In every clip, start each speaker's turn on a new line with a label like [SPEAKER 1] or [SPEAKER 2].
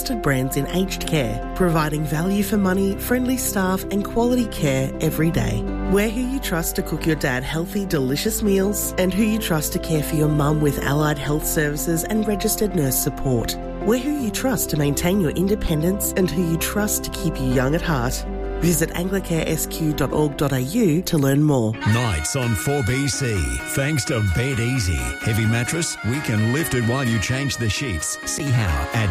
[SPEAKER 1] trusted brands in aged care, providing value for money, friendly staff and quality care every day. We're who you trust to cook your dad healthy, delicious meals and who you trust to care for your mum with allied health services and registered nurse support. We're who you trust to maintain your independence and who you trust to keep you young at heart. Visit anglicaresq.org.au to learn more.
[SPEAKER 2] Nights on 4BC. Thanks to Bed Easy. Heavy mattress, we can lift it while you change the sheets. See how at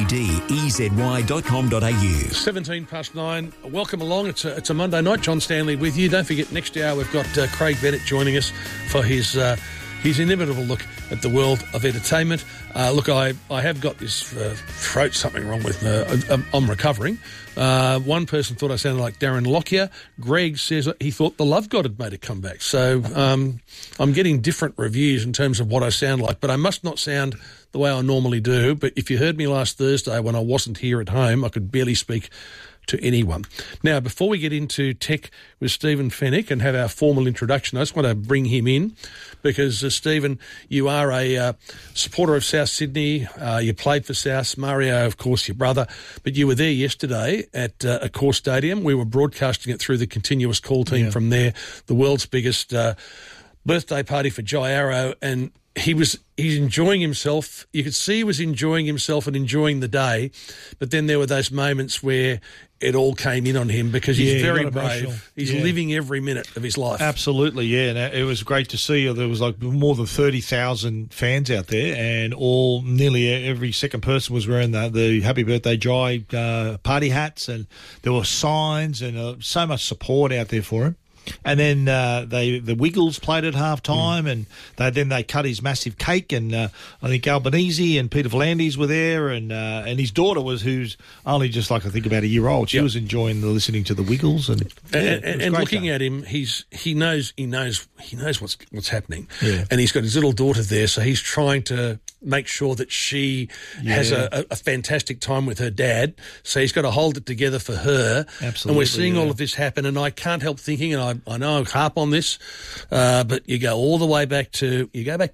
[SPEAKER 2] bedezy.com.au.
[SPEAKER 3] 9:17. Welcome along. It's a Monday night. John Stanley with you. Don't forget, next hour we've got Craig Bennett joining us for his inimitable look at the world of entertainment. Look, I have got this throat something wrong with me. I'm recovering. One person thought I sounded like Darren Lockyer. Greg says he thought the Love God had made a comeback. So I'm getting different reviews in terms of what I sound like, but I must not sound the way I normally do. But if you heard me last Thursday when I wasn't here at home, I could barely speak to anyone. Now, before we get into tech with Stephen Fenech and have our formal introduction, I just want to bring him in because, Stephen, you are a supporter of South Sydney. You played for South. Mario, of course, your brother. But you were there yesterday at Accor Stadium. We were broadcasting it through the continuous call team from there, the world's biggest birthday party for Jai Arrow, and he's enjoying himself. You could see he was enjoying himself and enjoying the day, but then there were those moments where it all came in on him because he's very brave. He's living every minute of his life.
[SPEAKER 4] Absolutely, yeah. And it was great to see. There was like more than 30,000 fans out there, and nearly every second person was wearing the Happy Birthday Jai party hats, and there were signs and so much support out there for him. And then the Wiggles played at half-time, and they cut his massive cake, and I think Albanese and Peter V'landys were there, and his daughter who's only just like I think about a year old. She was enjoying listening to the Wiggles, and
[SPEAKER 3] looking at him, he knows what's happening, and he's got his little daughter there, so he's trying to make sure that she has a fantastic time with her dad. So he's got to hold it together for her.
[SPEAKER 4] Absolutely,
[SPEAKER 3] and we're seeing all of this happen, and I can't help thinking, and I know I harp on this, but you go all the way back to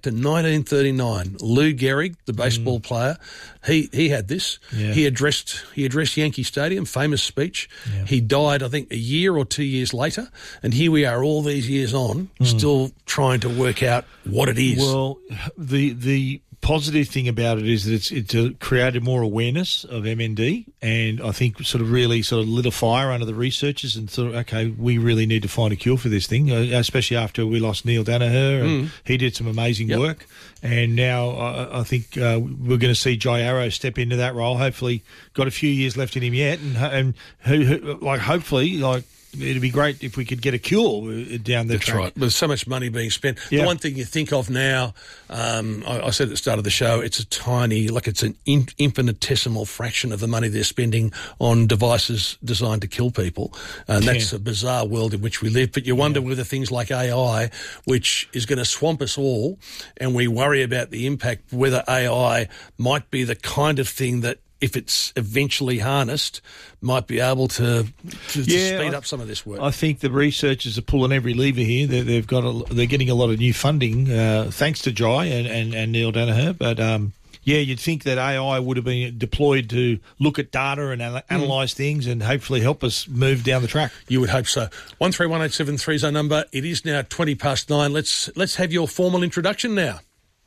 [SPEAKER 3] 1939. Lou Gehrig, the baseball player, he had this. Yeah. He addressed Yankee Stadium, famous speech. Yeah. He died, I think, a year or 2 years later, and here we are all these years on, still trying to work out what it is.
[SPEAKER 4] Well, the positive thing about it is that it's created more awareness of MND, and I think really lit a fire under the researchers and thought, okay, we really need to find a cure for this thing, especially after we lost Neil Danaher, and he did some amazing work. And now I think we're going to see Jai Arrow step into that role. Hopefully, got a few years left in him yet, and hopefully it'd be great if we could get a cure down the track.
[SPEAKER 3] That's right. There's so much money being spent. Yeah. The one thing you think of now, I said at the start of the show, it's a tiny, it's an infinitesimal fraction of the money they're spending on devices designed to kill people. And that's a bizarre world in which we live. But you wonder whether things like AI, which is going to swamp us all, and we worry about the impact, whether AI might be the kind of thing that, if it's eventually harnessed, might be able to speed up some of this work.
[SPEAKER 4] I think the researchers are pulling every lever here. They're getting a lot of new funding thanks to Jai and Neil Danaher. But you'd think that AI would have been deployed to look at data and analyse things and hopefully help us move down the track.
[SPEAKER 3] You would hope so. 131873 is our number. It is now 9:20. Let's have your formal introduction now.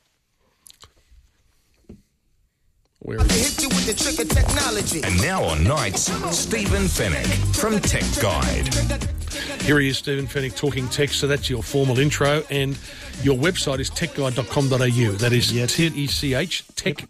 [SPEAKER 2] And now on Nights, Stephen Fenech from Tech Guide.
[SPEAKER 3] Here he is, Stephen Fenech, talking tech. So that's your formal intro, and your website is techguide.com.au. That is TECH,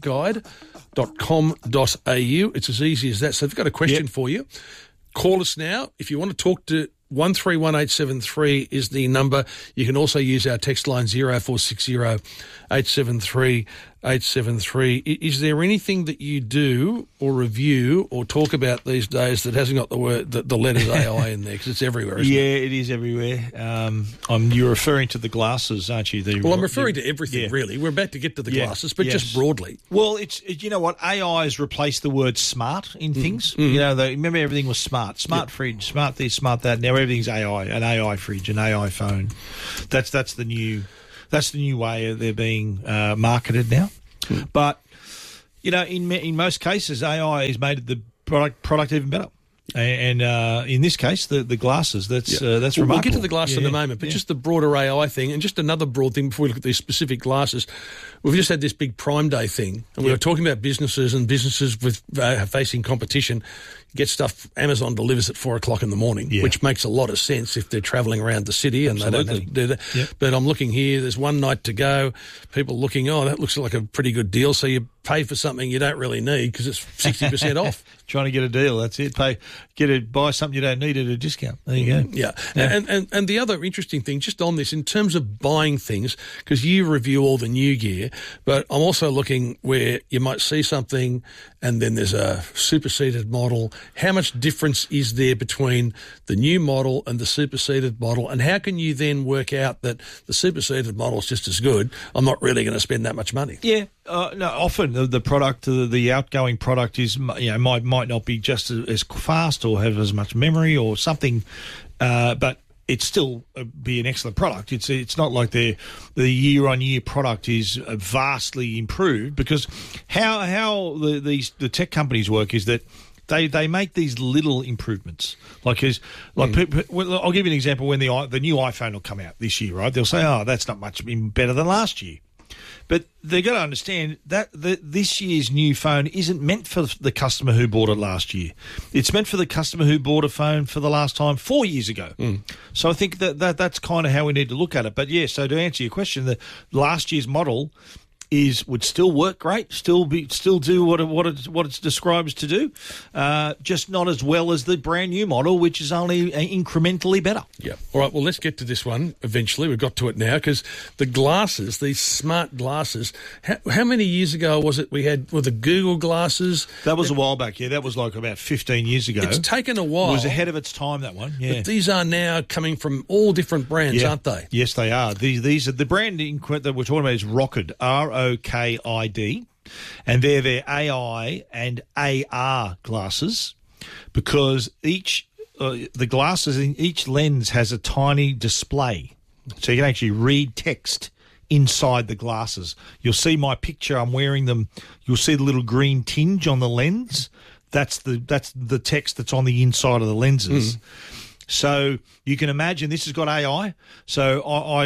[SPEAKER 3] techguide.com.au. It's as easy as that. So I've got a question for you. Call us now. If you want to talk to 131873 is the number. You can also use our text line 0460 873 873. Is there anything that you do or review or talk about these days that hasn't got the letters AI in there? Because it's everywhere, isn't it?
[SPEAKER 4] It is everywhere. You're referring to the glasses, aren't you?
[SPEAKER 3] I'm referring to everything, really. We're about to get to the glasses, but just broadly.
[SPEAKER 4] Well, you know what? AI has replaced the word smart in things. Remember everything was smart. Smart fridge, smart this, smart that. Now everything's AI, an AI fridge, an AI phone. That's the new way they're being marketed now. But In most cases, AI has made the product even better. And in this case, the glasses, that's remarkable.
[SPEAKER 3] We'll get to the glasses in a moment, but just the broader AI thing, and just another broad thing before we look at these specific glasses. We've just had this big Prime Day thing, and we were talking about businesses with facing competition. Get stuff, Amazon delivers at 4:00 in the morning, which makes a lot of sense if they're travelling around the city and they don't have to do that. Yep. But I'm looking here, there's one night to go, people looking, that looks like a pretty good deal, so you pay for something you don't really need because it's 60% off.
[SPEAKER 4] Trying to get a deal, that's it. Buy something you don't need at a discount. There you go.
[SPEAKER 3] Yeah. And the other interesting thing, just on this, in terms of buying things, because you review all the new gear, but I'm also looking where you might see something and then there's a superseded model. How much difference is there between the new model and the superseded model? And how can you then work out that the superseded model is just as good? I'm not really going to spend that much money.
[SPEAKER 4] Yeah. No, often the product, the outgoing product is, might not be just as fast or have as much memory or something, but it's still be an excellent product. It's not like the year-on-year product is vastly improved, because how the tech companies work is that they make these little improvements. I'll give you an example. When the new iPhone will come out this year, right? They'll say, that's not much better than last year. But they've got to understand that this year's new phone isn't meant for the customer who bought it last year. It's meant for the customer who bought a phone for the last time 4 years ago. So I think that's kind of how we need to look at it. But, so to answer your question, the last year's model would still work great, still do what it's described to do, just not as well as the brand new model, which is only incrementally better.
[SPEAKER 3] Yeah. All right. Well, let's get to this one eventually. We've got to it now, because the glasses, these smart glasses. How many years ago was it we had the Google glasses?
[SPEAKER 4] That was a while back. Yeah, that was like about 15 years ago.
[SPEAKER 3] It's taken a while.
[SPEAKER 4] It was ahead of its time, that one. Yeah.
[SPEAKER 3] But these are now coming from all different brands, aren't they?
[SPEAKER 4] Yes, they are. These are the brand that we're talking about is Rokid. ROKID, and they're their AI and AR glasses, because the glasses in each lens has a tiny display, so you can actually read text inside the glasses. You'll see my picture, I'm wearing them. You'll see the little green tinge on the lens. That's the text that's on the inside of the lenses. So you can imagine this has got AI. So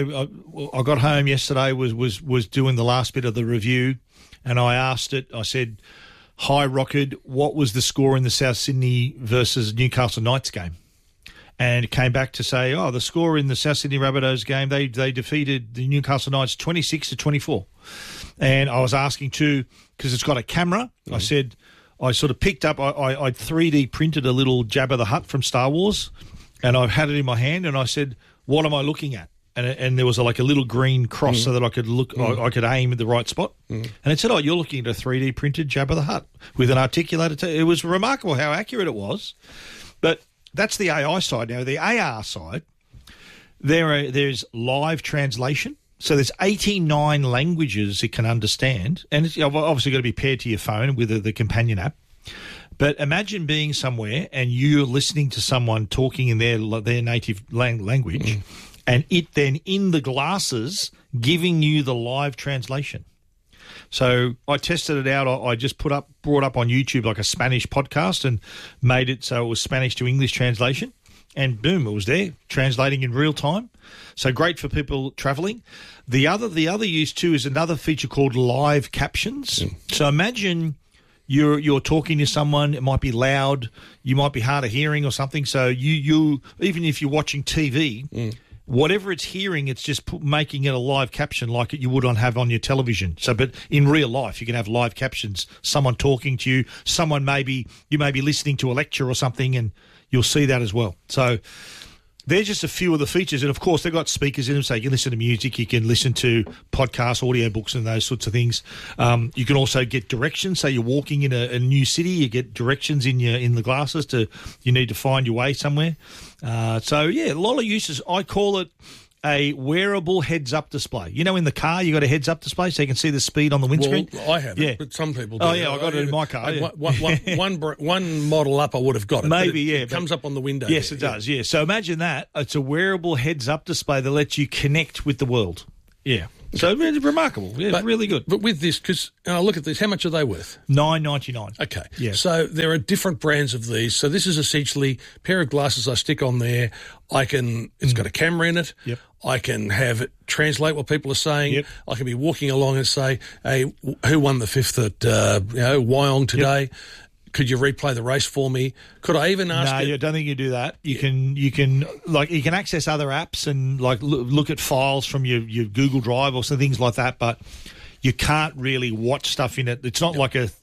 [SPEAKER 4] I got home yesterday, was doing the last bit of the review, and I asked it. I said, "Hi, Rokid, what was the score in the South Sydney versus Newcastle Knights game?" And it came back to say, the score in the South Sydney Rabbitohs game, they defeated the Newcastle Knights 26-24. And I was asking too, because it's got a camera. I said, I sort of picked up, I 3D printed a little Jabba the Hutt from Star Wars. And I had it in my hand, and I said, "What am I looking at?" And there was a little green cross so that I could look, I could aim at the right spot. And it said, "You're looking at a 3D printed Jabba the Hutt with an articulated." It was remarkable how accurate it was. But that's the AI side. Now, the AR side, there's live translation. So there's 89 languages it can understand, and it's obviously got to be paired to your phone with the companion app. But imagine being somewhere and you're listening to someone talking in their native language, and it then in the glasses giving you the live translation. So I tested it out. I just brought up on YouTube like a Spanish podcast and made it so it was Spanish to English translation. And boom, it was there, translating in real time. So great for people travelling. The other use too is another feature called live captions. So imagine you're talking to someone, it might be loud, you might be hard of hearing or something. So you even if you're watching TV, whatever it's hearing, it's just making it a live caption like you would have on your television. So, but in real life, you can have live captions. Someone talking to you, you may be listening to a lecture or something, and you'll see that as well. So they're just a few of the features. And, of course, they've got speakers in them, so you can listen to music, you can listen to podcasts, audiobooks and those sorts of things. You can also get directions. So you're walking in a new city, you get directions in the glasses you need to find your way somewhere. So, yeah, a lot of uses. I call it a wearable heads-up display. You know, in the car, you got a heads-up display so you can see the speed on the windscreen?
[SPEAKER 3] Well, I haven't, but some people do.
[SPEAKER 4] Oh, yeah, I got it in my car. Yeah.
[SPEAKER 3] One model up, I would have got it.
[SPEAKER 4] Maybe,
[SPEAKER 3] it comes up on the window.
[SPEAKER 4] Yes, it does, yeah. So imagine that. It's a wearable heads-up display that lets you connect with the world. Yeah. So it's remarkable. Yeah, really good.
[SPEAKER 3] But with this, because look at this, how much are they worth?
[SPEAKER 4] $9.99.
[SPEAKER 3] Okay.
[SPEAKER 4] Yeah.
[SPEAKER 3] So there are different brands of these. So this is essentially a pair of glasses I stick on there. It's got a camera in it.
[SPEAKER 4] Yep.
[SPEAKER 3] I can have it translate what people are saying.
[SPEAKER 4] Yep.
[SPEAKER 3] I can be walking along and say, hey, who won the fifth at Wyong today? Yep. Could you replay the race for me? Could I even ask?
[SPEAKER 4] No, I don't think you do that. You can access other apps and look at files from your Google Drive or some things like that, but you can't really watch stuff in it. It's not like a.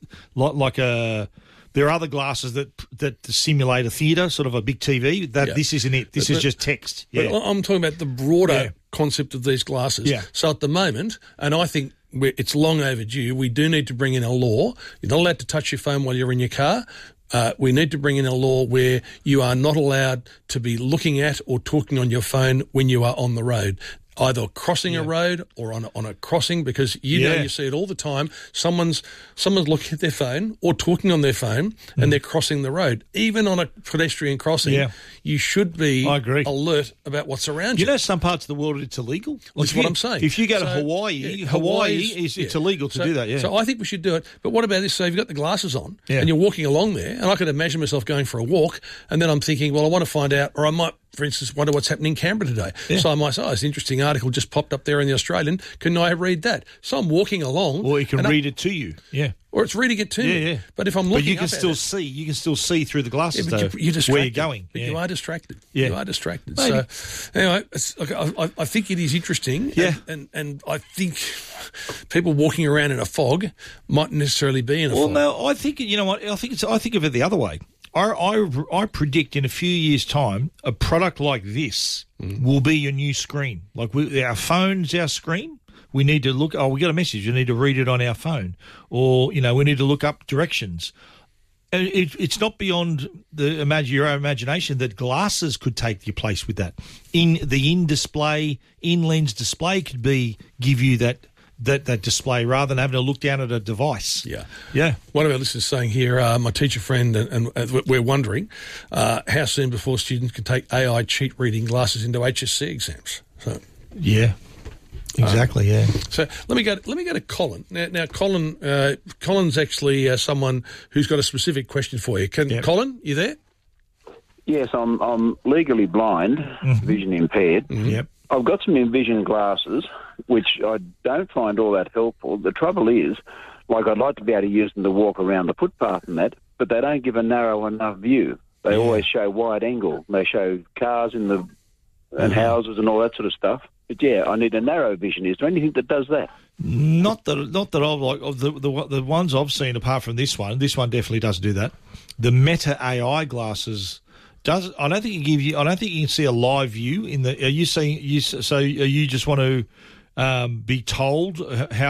[SPEAKER 4] There are other glasses that simulate a theatre, sort of a big TV. This isn't it. This is just text. Yeah.
[SPEAKER 3] But I'm talking about the broader concept of these glasses.
[SPEAKER 4] Yeah.
[SPEAKER 3] So at the moment, and I think it's long overdue, we do need to bring in a law. You're not allowed to touch your phone while you're in your car. We need to bring in a law where you are not allowed to be looking at or talking on your phone when you are on the road, either crossing a road or on a crossing, because you see it all the time. Someone's looking at their phone or talking on their phone and they're crossing the road. Even on a pedestrian crossing, you should be alert about what's around you.
[SPEAKER 4] You know, some parts of the world it's illegal.
[SPEAKER 3] That's what I'm saying.
[SPEAKER 4] If you go to Hawaii, it's illegal to do that. Yeah.
[SPEAKER 3] So I think we should do it. But what about this? So you've got the glasses on and you're walking along there, and I could imagine myself going for a walk, and then I'm thinking, well, I want to find out, or I might, for instance, wonder what's happening in Canberra today. Yeah. So I might say, it's an interesting article just popped up there in the Australian. Can I read that? So I'm walking along.
[SPEAKER 4] Or you can read it to you. Yeah.
[SPEAKER 3] Or it's reading it to me. Yeah. But if I'm looking,
[SPEAKER 4] you can still see through the glasses, though, where you're going.
[SPEAKER 3] But you are distracted.
[SPEAKER 4] Yeah.
[SPEAKER 3] You are distracted.
[SPEAKER 4] Maybe.
[SPEAKER 3] So anyway, I think it is interesting.
[SPEAKER 4] Yeah.
[SPEAKER 3] And I think people walking around in a fog mightn't necessarily be in a fog.
[SPEAKER 4] Well, no, I think, you know what, I think of it the other way. I predict in a few years' time, a product like this will be your new screen. Like our phone's our screen. We need to look. We got a message. We need to read it on our phone, or we need to look up directions. And it's not beyond your imagination that glasses could take your place with that. In-lens display could give you that display rather than having to look down at a device.
[SPEAKER 3] Yeah. One of our listeners saying here, my teacher friend, and we're wondering how soon before students can take AI cheat reading glasses into HSC exams. So
[SPEAKER 4] yeah. Exactly. Yeah.
[SPEAKER 3] So let me go to Colin. Now Colin's actually someone who's got a specific question for you. Colin, you there?
[SPEAKER 5] Yes, I'm legally blind, vision impaired.
[SPEAKER 4] Yep.
[SPEAKER 5] I've got some Envision glasses, which I don't find all that helpful. The trouble is, I'd like to be able to use them to walk around the footpath and that, but they don't give a narrow enough view. They always show wide angle. They show cars and houses and all that sort of stuff. But I need a narrow vision. Is there anything that does that?
[SPEAKER 4] Not that I've the ones I've seen apart from this one. This one definitely doesn't do that. The Meta AI glasses does. I don't think it gives you. I don't think you can see a live view in the. Are you seeing? So you just want to be told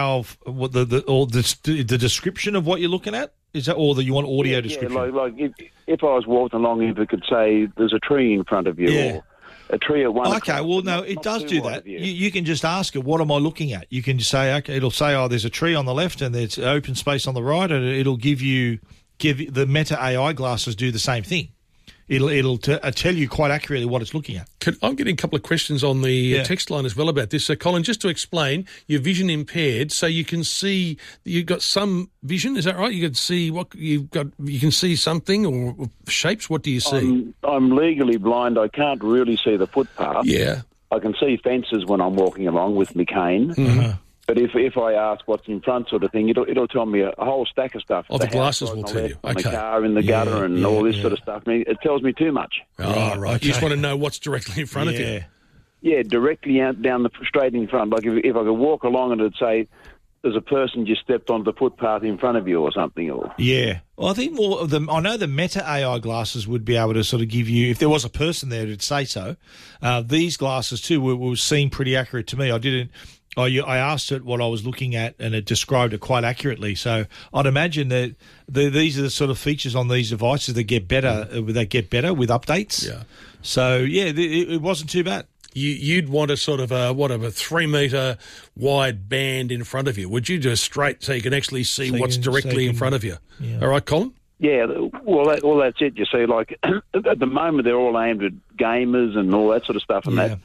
[SPEAKER 4] the description of what you're looking at? Is that, or that you want audio description?
[SPEAKER 5] Like if I was walking along, if it could say there's a tree in front of you.
[SPEAKER 4] Yeah.
[SPEAKER 5] Or a tree at one.
[SPEAKER 4] Okay, well, no, it does do that. You can just ask it, what am I looking at? You can just say, okay, it'll say, there's a tree on the left and there's open space on the right, and it'll give the Meta AI glasses do the same thing. It'll tell you quite accurately what it's looking at.
[SPEAKER 3] I'm getting a couple of questions on the text line as well about this. So, Colin, just to explain, you're vision impaired, so you can see, you've got some vision, is that right? You can see what you've got, you can see something or shapes. What do you see?
[SPEAKER 5] I'm legally blind. I can't really see the footpath.
[SPEAKER 3] Yeah.
[SPEAKER 5] I can see fences when I'm walking along with my cane.
[SPEAKER 3] Mm-hmm.
[SPEAKER 5] But if I ask what's in front sort of thing, it'll tell me a whole stack of stuff.
[SPEAKER 3] The glasses will tell you.
[SPEAKER 5] Okay. The car in the gutter and all this sort of stuff. I mean, it tells me too much.
[SPEAKER 3] Oh, right. Okay. You just want to know what's directly in front of you.
[SPEAKER 5] Yeah, directly out down straight in front. Like if I could walk along and it'd say, there's a person just stepped onto the footpath in front of you or something.
[SPEAKER 4] Yeah. Well, I think more of I know the Meta AI glasses would be able to sort of give you, if there was a person there, it'd say so. These glasses too were seem pretty accurate to me. I asked it what I was looking at, and it described it quite accurately. So I'd imagine that these are the sort of features on these devices that get better. That get better with updates.
[SPEAKER 3] Yeah.
[SPEAKER 4] So it wasn't too bad.
[SPEAKER 3] You'd want a sort of a 3 metre wide band in front of you, would you? Just straight so you can actually see what's directly in front of you. Yeah. All right, Colin?
[SPEAKER 5] Yeah, well, that's it. You see, like at the moment they're all aimed at gamers and all that sort of stuff and that.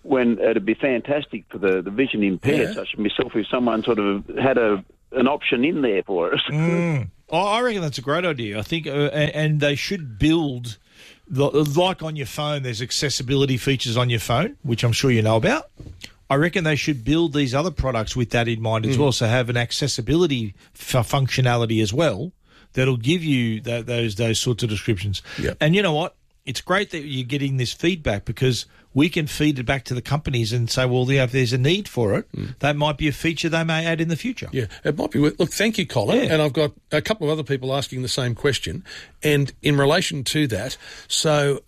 [SPEAKER 5] when it'd be fantastic for the vision impaired, such as myself, if someone sort of had an option in there for us.
[SPEAKER 4] I reckon that's a great idea. I think, and they should build, like on your phone, there's accessibility features on your phone, which I'm sure you know about. I reckon they should build these other products with that in mind as well, so have an accessibility functionality as well that'll give you those sorts of descriptions.
[SPEAKER 3] Yep.
[SPEAKER 4] And you know what? It's great that you're getting this feedback because we can feed it back to the companies and say, well, if there's a need for it, that might be a feature they may add in the future.
[SPEAKER 3] Yeah, it might be. Look, thank you, Colin.
[SPEAKER 4] Yeah.
[SPEAKER 3] And I've got a couple of other people asking the same question. And in relation to that, so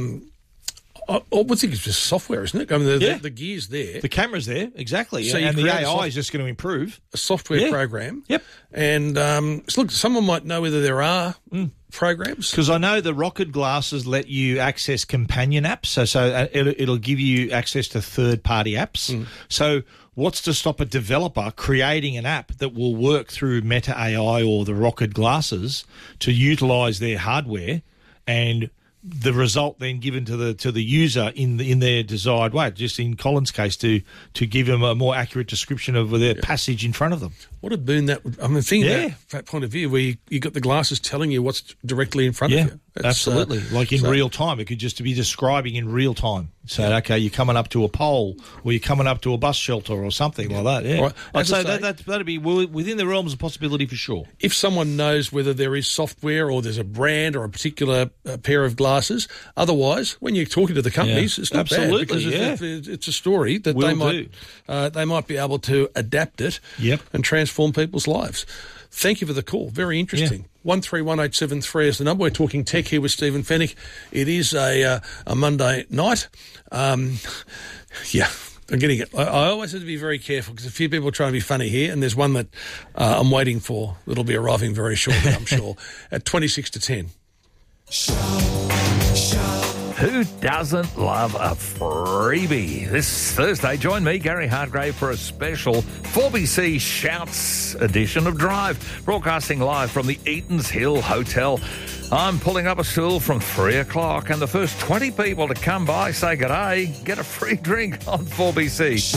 [SPEAKER 3] I would think it's just software, isn't it? I mean, the gear's there.
[SPEAKER 4] The camera's there, exactly.
[SPEAKER 3] So
[SPEAKER 4] and the AI is just going to improve.
[SPEAKER 3] A software program.
[SPEAKER 4] Yep.
[SPEAKER 3] And so look, someone might know whether there are programs.
[SPEAKER 4] Because I know the Rocket glasses let you access companion apps, so it'll give you access to third-party apps. So what's to stop a developer creating an app that will work through Meta AI or the Rocket glasses to utilise their hardware and the result then given to the user in their desired way, just in Colin's case, to give them a more accurate description of their passage in front of them.
[SPEAKER 3] What a boon that would... I mean, thinking about that point of view, where you got the glasses telling you what's directly in front of you. That's,
[SPEAKER 4] absolutely. Like in real time. It could just be describing in real time. So, okay, you're coming up to a pole or you're coming up to a bus shelter or something like that. Yeah.
[SPEAKER 3] Right.
[SPEAKER 4] I'd say that'd be within the realms of possibility for sure.
[SPEAKER 3] If someone knows whether there is software or there's a brand or a particular pair of glasses, otherwise, when you're talking to the companies, it's not bad because it's a story that they might be able to adapt it and transform people's lives. Thank you for the call. Very interesting.
[SPEAKER 4] Yeah.
[SPEAKER 3] 131873 is the number. We're talking tech here with Stephen Fennick. It is a Monday night. I'm getting it. I always have to be very careful because a few people are trying to be funny here, and there's one that I'm waiting for that'll be arriving very shortly, I'm sure, at 26 to 10.
[SPEAKER 6] Who doesn't love a freebie? This Thursday, join me, Gary Hardgrave, for a special 4BC Shouts edition of Drive, broadcasting live from the Eatons Hill Hotel. I'm pulling up a stool from 3 o'clock, and the first 20 people to come by, say g'day, get a free drink on 4BC.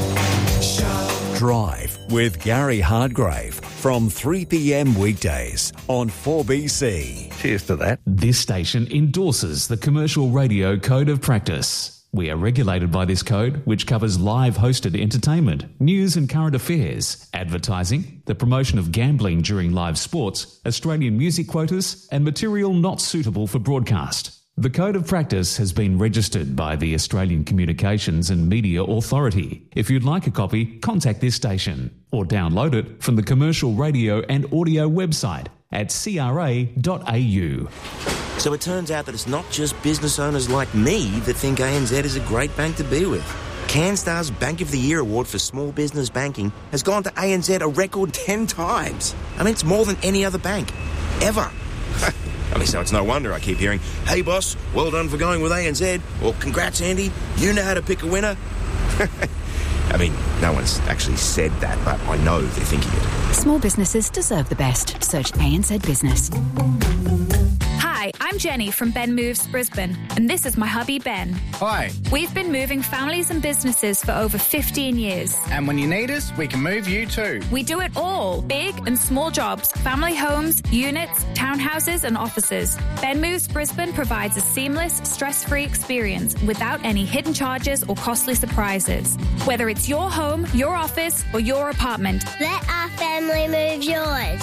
[SPEAKER 2] Drive with Gary Hardgrave from 3 p.m. weekdays on 4BC.
[SPEAKER 6] Cheers to that.
[SPEAKER 7] This station endorses the Commercial Radio Code of Practice. We are regulated by this code, which covers live hosted entertainment, news and current affairs, advertising, the promotion of gambling during live sports, Australian music quotas, and material not suitable for broadcast. The Code of Practice has been registered by the Australian Communications and Media Authority. If you'd like a copy, contact this station or download it from the Commercial Radio and Audio website at cra.au.
[SPEAKER 8] So it turns out that it's not just business owners like me that think ANZ is a great bank to be with. CanStar's Bank of the Year award for small business banking has gone to ANZ a record 10 times. I mean, it's more than any other bank, ever. I mean, so it's no wonder I keep hearing, hey, boss, well done for going with ANZ, or congrats, Andy, you know how to pick a winner. I mean, no one's actually said that, but I know they're thinking it.
[SPEAKER 9] Small businesses deserve the best. Search ANZ Business.
[SPEAKER 10] Hi, I'm Jenny from Ben Moves Brisbane, and this is my hubby Ben.
[SPEAKER 11] Hi.
[SPEAKER 10] We've been moving families and businesses for over 15 years.
[SPEAKER 11] And when you need us, we can move you too.
[SPEAKER 10] We do it all, big and small jobs, family homes, units, townhouses and offices. Ben Moves Brisbane provides a seamless, stress-free experience without any hidden charges or costly surprises. Whether it's your home, your office or your apartment.
[SPEAKER 12] Let our family move yours.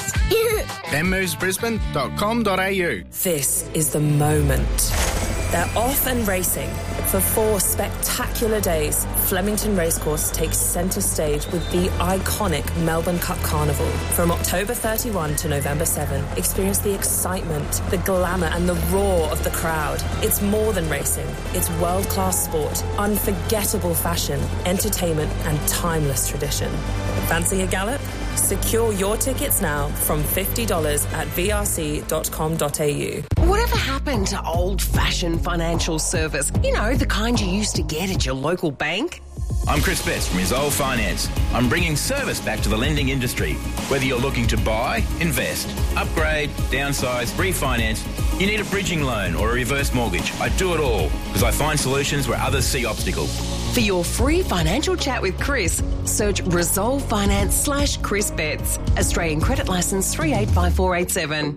[SPEAKER 11] benmovesbrisbane.com.au.
[SPEAKER 13] This is the moment. They're off and racing. For 4 spectacular days, Flemington Racecourse takes centre stage with the iconic Melbourne Cup Carnival. From October 31 to November 7, experience the excitement, the glamour and the roar of the crowd. It's more than racing. It's world-class sport, unforgettable fashion, entertainment and timeless tradition. Fancy a gallop? Secure your tickets now from $50 at vrc.com.au.
[SPEAKER 14] Whatever happened to old-fashioned financial service? You know, the kind you used to get at your local bank?
[SPEAKER 15] I'm Chris Best from Resolve Finance. I'm bringing service back to the lending industry. Whether you're looking to buy, invest, upgrade, downsize, refinance, you need a bridging loan or a reverse mortgage. I do it all because I find solutions where others see obstacles.
[SPEAKER 14] For your free financial chat with Chris, search Resolve Finance /Chris Betts. Australian credit licence 385487.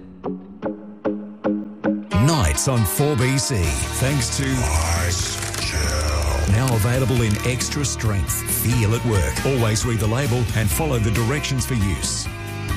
[SPEAKER 2] Nights on 4BC, thanks to now available in extra strength. Feel at work. Always read the label and follow the directions for use.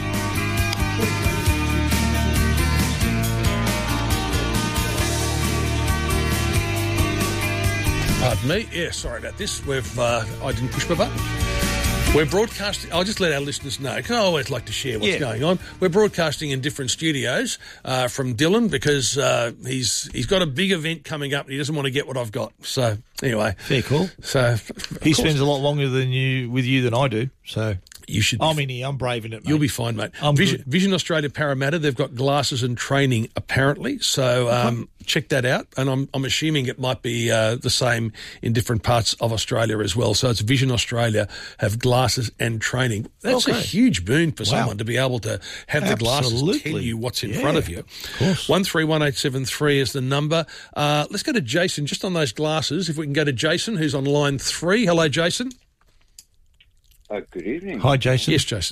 [SPEAKER 3] Pardon me. Yeah, sorry about this. I didn't push my button. We're broadcasting. I'll just let our listeners know, because I always like to share what's going on. We're broadcasting in different studios from Dylan, because he's got a big event coming up and he doesn't want to get what I've got. So anyway,
[SPEAKER 4] fair cool.
[SPEAKER 3] So
[SPEAKER 4] he spends a lot longer with you than I do. So
[SPEAKER 3] you should.
[SPEAKER 4] I'm in here. I'm braving it, mate.
[SPEAKER 3] You'll be fine, mate. Vision Australia Parramatta. They've got glasses and training apparently. So check that out. And I'm assuming it might be the same in different parts of Australia as well. So it's Vision Australia have glasses and training. That's a huge boon for someone to be able to have the glasses tell you what's in front of you.
[SPEAKER 4] Of course.
[SPEAKER 3] 131873 is the number. Let's go to Jason just on those glasses. If we can go to Jason, who's on line 3. Hello, Jason.
[SPEAKER 16] Good evening.
[SPEAKER 4] Hi, Jason.
[SPEAKER 3] Yes, Jason.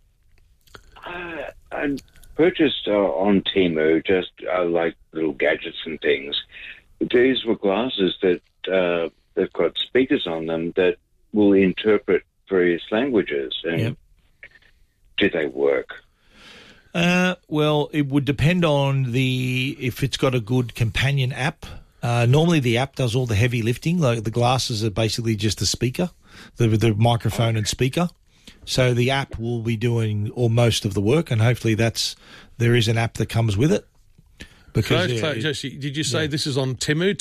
[SPEAKER 16] I purchased on Temu just like little gadgets and things. These were glasses that they've got speakers on them that will interpret various languages. And do they work?
[SPEAKER 4] Well, it would depend on if it's got a good companion app. Normally the app does all the heavy lifting. Like the glasses are basically just the speaker, the microphone and speaker. So the app will be doing most of the work, and hopefully there is an app that comes with it. Because
[SPEAKER 3] Jesse, did you say this is on Temu?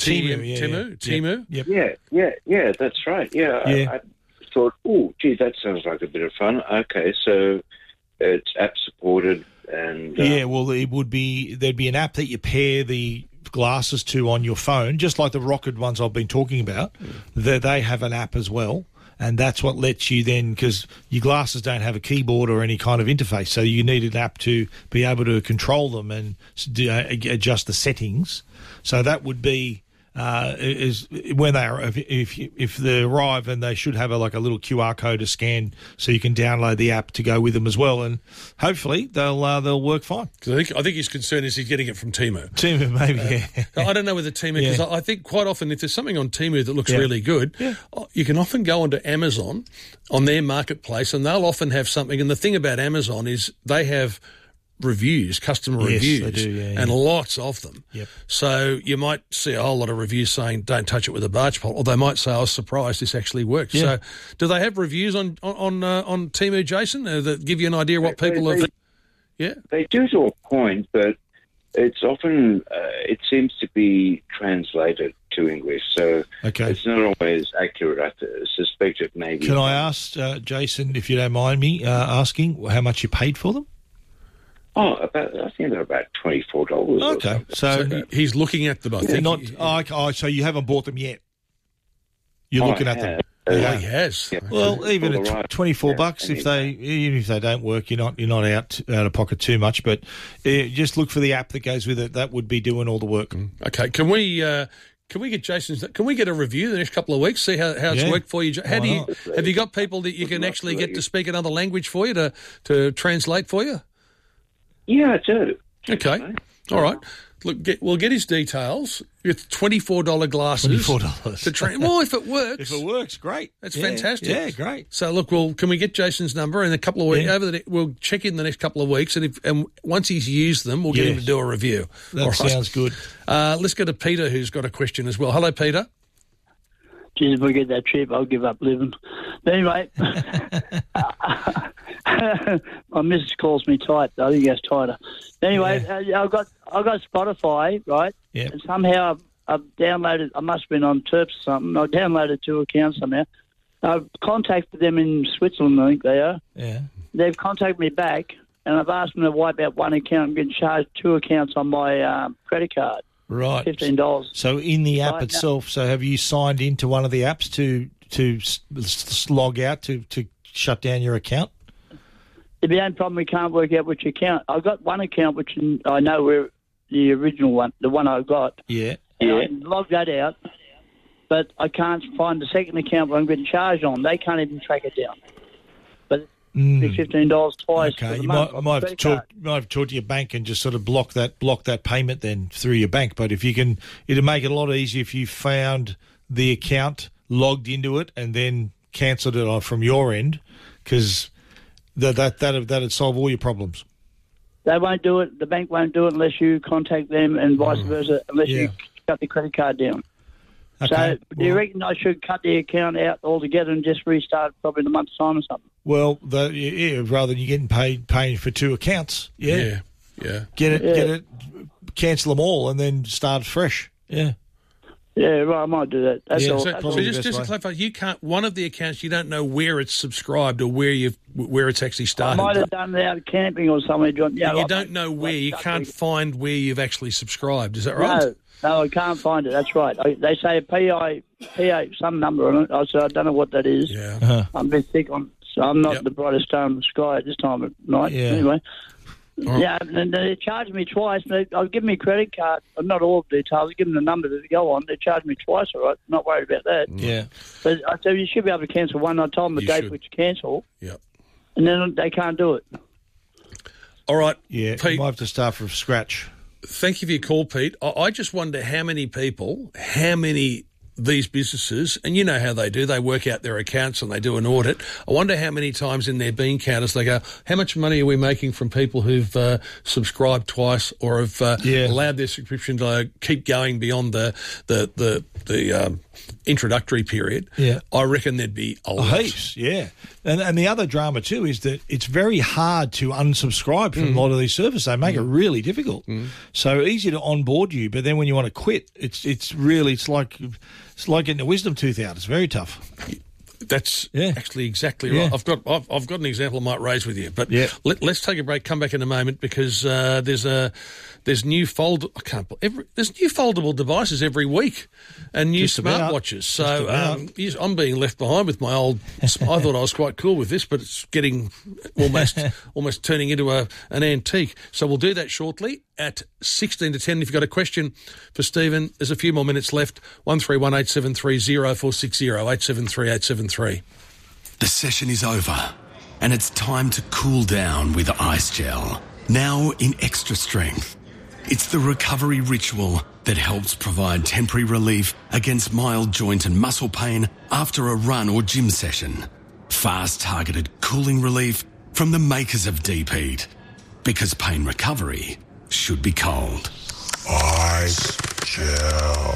[SPEAKER 3] Temu?
[SPEAKER 16] Yep. Yeah, that's right. I thought, oh, gee, that sounds like a bit of fun. Okay, so it's app supported, and
[SPEAKER 4] well, there'd be an app that you pair the glasses to on your phone, just like the Rocket ones I've been talking about. They have an app as well, and that's what lets you then, because your glasses don't have a keyboard or any kind of interface, so you need an app to be able to control them and adjust the settings. So that would be is when if they arrive, and they should have a little QR code to scan, so you can download the app to go with them as well, and hopefully they'll work fine.
[SPEAKER 3] I think his concern is he's getting it from Temu.
[SPEAKER 4] Temu, maybe.
[SPEAKER 3] I don't know with the Temu, because I think quite often if there's something on Temu that looks really good, you can often go onto Amazon on their marketplace, and they'll often have something. And the thing about Amazon is they have reviews, customer reviews,
[SPEAKER 4] they do,
[SPEAKER 3] and lots of them.
[SPEAKER 4] Yep.
[SPEAKER 3] So you might see a whole lot of reviews saying don't touch it with a barge pole, or they might say I was surprised this actually works. So do they have reviews on Temu, Jason, that give you an idea what people have? Yeah,
[SPEAKER 16] they do to a point, but it's often it seems to be translated to English, so it's not always accurate. I suspect it may be.
[SPEAKER 4] Can I ask, Jason, if you don't mind me asking, how much you paid for them?
[SPEAKER 16] Oh, I think they're about $24.
[SPEAKER 4] Okay, so
[SPEAKER 3] he's looking at them. I think.
[SPEAKER 4] So you haven't bought them yet. You're looking at them.
[SPEAKER 3] He has.
[SPEAKER 16] Yeah.
[SPEAKER 4] Well, even at $24, even if they don't work, you're not out of pocket too much. But just look for the app that goes with it. That would be doing all the work.
[SPEAKER 3] Okay, can we get Jason's? Can we get a review the next couple of weeks? See how it's worked for you. Have you got people that you can actually get to speak another language for you to translate for you?
[SPEAKER 16] Yeah, I do.
[SPEAKER 3] Okay. All right. Look, we'll get his details. It's $24 glasses.
[SPEAKER 4] $24.
[SPEAKER 3] To train. Well, if it works.
[SPEAKER 4] If it works, great.
[SPEAKER 3] That's fantastic.
[SPEAKER 4] Yeah, great.
[SPEAKER 3] So, look, can we get Jason's number in a couple of weeks? We'll check in the next couple of weeks, and once he's used them, we'll get him to do a review.
[SPEAKER 4] That sounds good.
[SPEAKER 3] Let's go to Peter, who's got a question as well. Hello, Peter.
[SPEAKER 17] Geez, if we get that cheap, I'll give up living. But anyway, my missus calls me tight. I think that's tighter. Anyway, I've got Spotify, right?
[SPEAKER 4] Yeah.
[SPEAKER 17] And somehow I've downloaded. I must have been on Terps or something. I downloaded 2 accounts somehow. I've contacted them in Switzerland. I think they are.
[SPEAKER 4] Yeah.
[SPEAKER 17] They've contacted me back, and I've asked them to wipe out one account and get charged 2 accounts on my credit card.
[SPEAKER 4] Right.
[SPEAKER 17] $15.
[SPEAKER 4] So in the app itself, so have you signed into one of the apps to log out to shut down your account?
[SPEAKER 17] The only problem, we can't work out which account. I've got one account which I know where the original one, the one I got.
[SPEAKER 4] Yeah.
[SPEAKER 17] And I logged that out. but I can't find the second account where I'm getting charged on. They can't even track it down. But it's $15 twice.
[SPEAKER 4] Okay,
[SPEAKER 17] for the
[SPEAKER 4] you
[SPEAKER 17] month
[SPEAKER 4] might
[SPEAKER 17] on the
[SPEAKER 4] have
[SPEAKER 17] credit
[SPEAKER 4] to
[SPEAKER 17] card.
[SPEAKER 4] talk to your bank and just sort of block that payment then through your bank. But if you can, it'll make it a lot easier if you found the account, logged into it, and then cancelled it off from your end, because that'd solve all your problems.
[SPEAKER 17] They won't do it. The bank won't do it unless you contact them, and vice versa, unless you shut the credit card down.
[SPEAKER 4] Okay,
[SPEAKER 17] So do you reckon I should cut the account out altogether and just restart probably in a month's time or something?
[SPEAKER 4] Well, rather than you getting paying for two accounts,
[SPEAKER 3] Yeah.
[SPEAKER 4] get it, cancel them all, and then start fresh. Yeah.
[SPEAKER 17] Yeah, right, I might do that. That's all.
[SPEAKER 3] So just to clarify, you can't. One of the accounts, you don't know where it's subscribed or where it's actually
[SPEAKER 17] I
[SPEAKER 3] started.
[SPEAKER 17] might have done it out camping or somewhere, John. Yeah,
[SPEAKER 3] you don't know where. You can't find where you've actually subscribed. Is that right?
[SPEAKER 17] No, I can't find it. That's right. They say a PI, some number on it. I said I don't know what that is.
[SPEAKER 3] Yeah.
[SPEAKER 17] I'm a bit thick on, so I'm not the brightest star in the sky at this time of night.
[SPEAKER 4] Yeah.
[SPEAKER 17] Anyway.
[SPEAKER 3] Right.
[SPEAKER 17] Yeah, and they charged me twice. I'll give me a credit card, not all the details. I'll give them the number to go on. They charged me twice, all right. Not worried about that.
[SPEAKER 4] Yeah.
[SPEAKER 17] But I said you should be able to cancel one. I told them the date which cancel.
[SPEAKER 3] Yep.
[SPEAKER 17] And then they can't do it.
[SPEAKER 3] All right.
[SPEAKER 4] Yeah,
[SPEAKER 3] Pete,
[SPEAKER 4] you might have to start from scratch.
[SPEAKER 3] Thank you for your call, Pete. I just wonder how many these businesses, and you know how they do, they work out their accounts and they do an audit. I wonder how many times in their bean counters they go, how much money are we making from people who've subscribed twice or have allowed their subscription to keep going beyond the introductory period?
[SPEAKER 4] Yeah.
[SPEAKER 3] I reckon there'd be a lot.
[SPEAKER 4] Heaps, yeah. And the other drama too is that it's very hard to unsubscribe from a lot of these services. They make it really difficult. So easy to onboard you, but then when you want to quit, it's like getting a wisdom tooth out. It's very tough.
[SPEAKER 3] That's actually exactly right. I've got an example I might raise with you, but let's take a break. Come back in a moment because there's new foldable devices every week and new smartwatches. So I'm being left behind with my old. I thought I was quite cool with this, but it's getting almost turning into an antique. So we'll do that shortly at 16 to 10. If you've got a question for Stephen, there's a few more minutes left. 1318730460 873
[SPEAKER 18] The session is over, and it's time to cool down with Ice Gel. Now in extra strength. It's the recovery ritual that helps provide temporary relief against mild joint and muscle pain after a run or gym session. Fast targeted cooling relief from the makers of Deep Heat. Because pain recovery should be cold. Ice Gel.